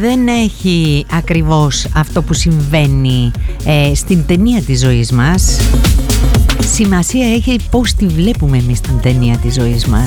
δεν έχει ακριβώς αυτό που συμβαίνει στην ταινία της ζωής μας. Σημασία έχει πώς τη βλέπουμε εμείς την ταινία της ζωής μας.